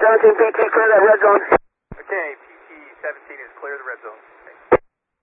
PT, clear that red zone. Okay, PT 17 is clear the red zone.